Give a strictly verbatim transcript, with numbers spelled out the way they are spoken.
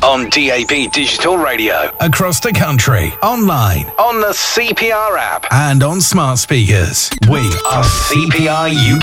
On D A B Digital Radio. Across the country. Online. On the C P R app. And on smart speakers. We are C P R U K.